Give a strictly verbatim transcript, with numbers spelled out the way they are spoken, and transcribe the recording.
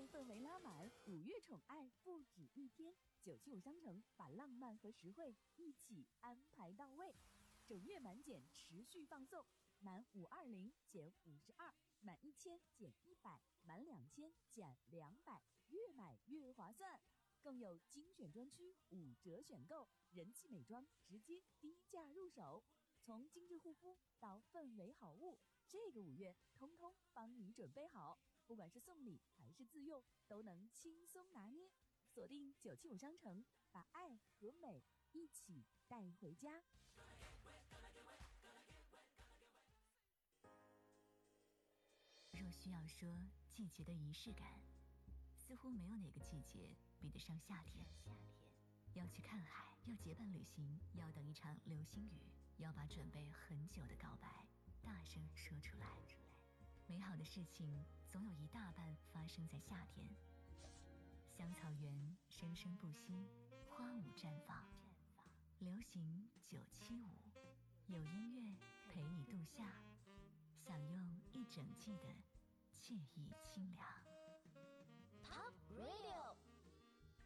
动氛围拉满，五月宠爱不止一天。九七五商城把浪漫和实惠一起安排到位，整月满减持续放送，满五二零减五十二，满一千减一百，满两千减两百，越买越划算。更有精选专区五折选购，人气美妆直接低价入手。从精致护肤到氛围好物，这个五月通通帮你准备好，不管是送礼还是自用，都能轻松拿捏。锁定九七五商城，把爱和美一起带回家。 若需要说季节的仪式感，似乎没有哪个季节比得上夏天。要去看海，要结伴旅行，要等一场流星雨，要把准备很久的告白大声说出来。美好的事情总有一大半发生在夏天。香草园生生不息，花舞绽放。流行九七五，有音乐陪你度夏，享用一整季的惬意清凉。 Pop Radio